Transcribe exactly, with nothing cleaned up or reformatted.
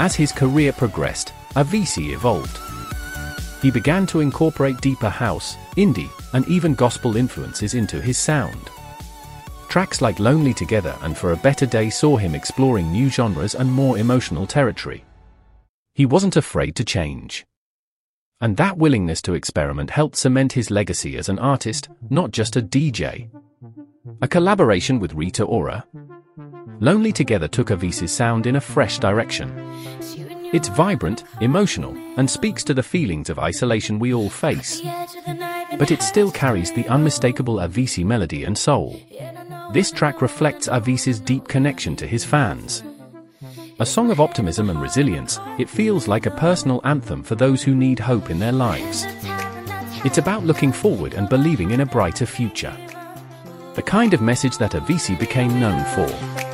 As his career progressed, Avicii evolved. He began to incorporate deeper house, indie, and even gospel influences into his sound. Tracks like Lonely Together and For a Better Day saw him exploring new genres and more emotional territory. He wasn't afraid to change. And that willingness to experiment helped cement his legacy as an artist, not just a D J. A collaboration with Rita Ora. Lonely Together took Avicii's sound in a fresh direction. It's vibrant, emotional, and speaks to the feelings of isolation we all face. But it still carries the unmistakable Avicii melody and soul. This track reflects Avicii's deep connection to his fans. A song of optimism and resilience, it feels like a personal anthem for those who need hope in their lives. It's about looking forward and believing in a brighter future. The kind of message that Avicii became known for.